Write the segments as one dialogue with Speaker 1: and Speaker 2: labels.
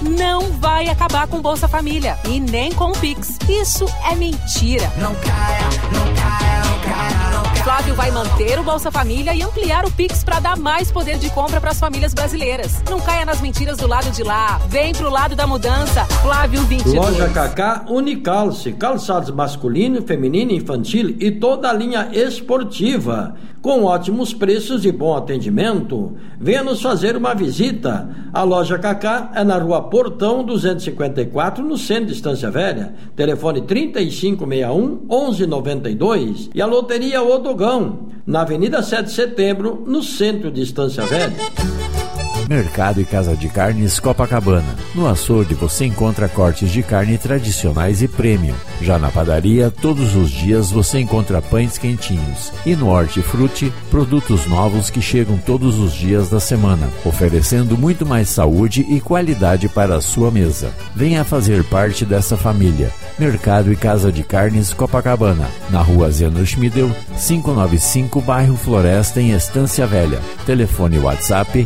Speaker 1: não vai acabar com Bolsa Família e nem com o Pix. Isso é mentira.
Speaker 2: Não caia, não caia, não caia, não caia.
Speaker 1: Flávio vai manter o Bolsa Família e ampliar o Pix para dar mais poder de compra para as famílias brasileiras. Não caia nas mentiras do lado de lá. Vem pro lado da mudança. Flávio 22.
Speaker 3: Loja Cacá Unicalce, calçados masculino, feminino, infantil e toda a linha esportiva, com ótimos preços e bom atendimento. Venha nos fazer uma visita. A Loja Cacá é na Rua Portão 254, no centro de Estância Velha. Telefone 3561-1192. E a Loteria Odogão, na Avenida 7 de Setembro, no centro de Estância Velha.
Speaker 4: Mercado e Casa de Carnes Copacabana. No açougue você encontra cortes de carne tradicionais e premium. Já na padaria, todos os dias você encontra pães quentinhos. E no Hortifruti, produtos novos que chegam todos os dias da semana, oferecendo muito mais saúde e qualidade para a sua mesa. Venha fazer parte dessa família. Mercado e Casa de Carnes Copacabana, na Rua Zeno Schmidl, 595, bairro Floresta, em Estância Velha. Telefone WhatsApp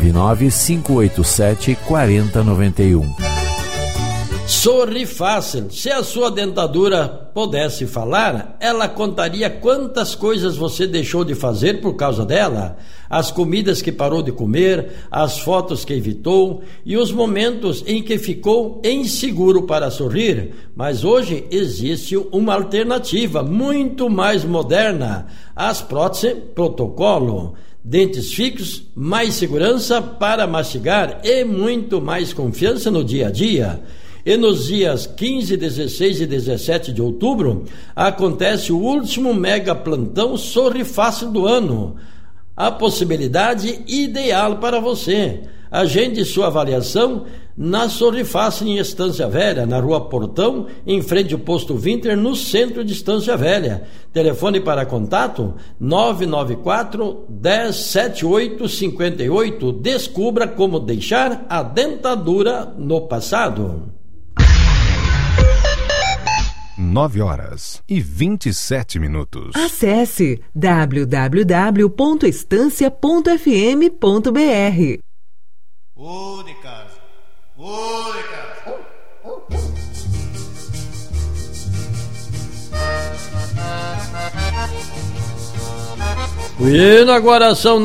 Speaker 4: 99587-4091.
Speaker 3: Sorri Fácil. Se a sua dentadura pudesse falar, ela contaria quantas coisas você deixou de fazer por causa dela, as comidas que parou de comer, as fotos que evitou e os momentos em que ficou inseguro para sorrir. Mas hoje existe uma alternativa muito mais moderna: as próteses Protocolo. Dentes fixos, mais segurança para mastigar e muito mais confiança no dia a dia. E nos dias 15, 16 e 17 de outubro acontece o último mega plantão Sorri Fácil do ano. A possibilidade ideal para você. Agende sua avaliação na Sorri Fácil em Estância Velha, na Rua Portão, em frente ao posto Winter, no centro de Estância Velha. Telefone para contato 994-107858. Descubra como deixar a dentadura no passado.
Speaker 5: 9h27.
Speaker 6: Acesse www.estancia.fm.br.
Speaker 7: Ô de casa, ô de casa.
Speaker 3: E agora são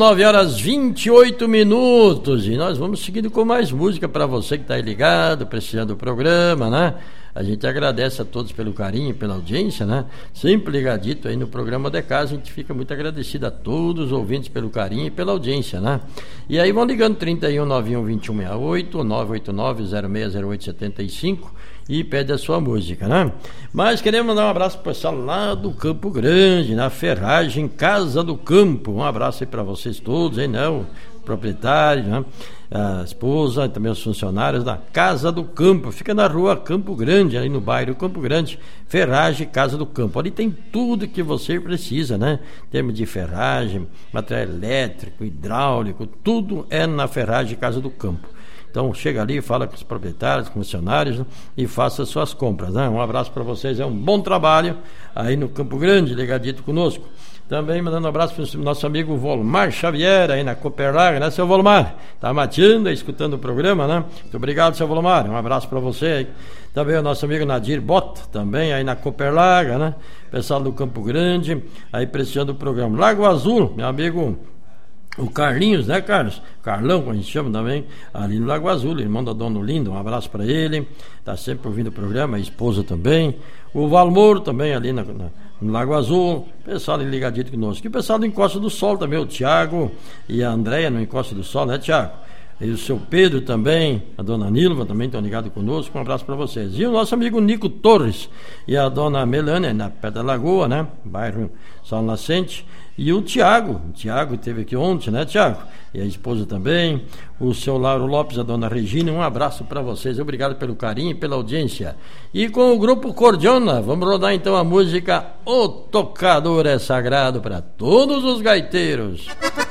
Speaker 3: 9h28 e nós vamos seguindo com mais música para você que está aí ligado, prestigiando o programa, né? A gente agradece a todos pelo carinho, pela audiência, né? Sempre ligadito aí no programa de casa, a gente fica muito agradecido a todos os ouvintes pelo carinho e pela audiência, né? E aí vão ligando 3191-2168 ou 989-060875 e pede a sua música, né? Mas queremos mandar um abraço pro pessoal lá do Campo Grande, na Ferragem Casa do Campo. Um abraço aí para vocês todos, aí, né? O proprietário, né? A esposa e também os funcionários da Casa do Campo. Fica na Rua Campo Grande, ali no bairro Campo Grande, Ferragem Casa do Campo. Ali tem tudo que você precisa, né? Em termos de ferragem, material elétrico, hidráulico, tudo é na Ferragem Casa do Campo. Então chega ali, fala com os proprietários, com os funcionários, né? E faça suas compras, né? Um abraço para vocês, é um bom trabalho aí no Campo Grande, ligadito conosco. Também mandando um abraço para o nosso amigo Volmar Xavier, aí na Cooperlag, né, seu Volmar? Tá mateando, escutando o programa, né? Muito obrigado, seu Volmar. Um abraço para você aí. Também o nosso amigo Nadir Bota, também aí na Cooperlag, né? Pessoal do Campo Grande, aí prestigiando o programa. Lago Azul, meu amigo o Carlinhos, né, Carlos? Carlão, como a gente chama também, ali no Lago Azul, irmão da Dona Olinda, um abraço para ele, tá sempre ouvindo o programa, a esposa também. O Valmoro também ali no Lago Azul, pessoal ligadito conosco. E o pessoal do Encosta do Sol também, o Tiago e a Andréia no Encosta do Sol, né, Tiago? E o seu Pedro também, a dona Nilva também estão ligados conosco, um abraço para vocês. E o nosso amigo Nico Torres e a dona Melânia, na Pé da Lagoa, né, bairro Sol Nascente. E o Tiago esteve aqui ontem, né, Tiago? E a esposa também, o seu Lauro Lopes, a dona Regina, um abraço para vocês, obrigado pelo carinho e pela audiência. E com o grupo Cordiona, vamos rodar então a música O Tocador é Sagrado para todos os gaiteiros.